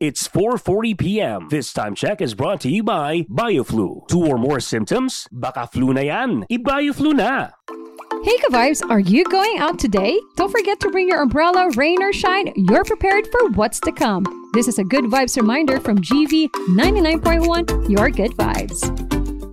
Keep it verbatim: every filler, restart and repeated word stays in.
It's four forty p.m. This time check is brought to you by BioFlu. Two or more symptoms? Baka flu na yan. I-BioFlu na. Hey ka-vibes, are you going out today? Don't forget to bring your umbrella, rain or shine. You're prepared for what's to come. This is a Good Vibes reminder from G V ninety-nine point one, your good vibes.